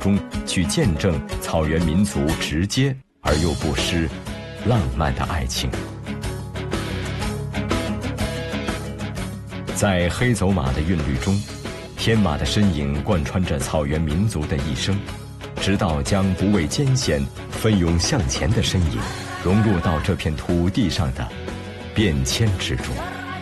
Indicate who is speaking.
Speaker 1: 中去见证草原民族直接而又不失浪漫的爱情。在黑走马的韵律中，天马的身影贯穿着草原民族的一生，直到将不畏艰险、奋勇向前的身影融入到这片土地上的变迁之中。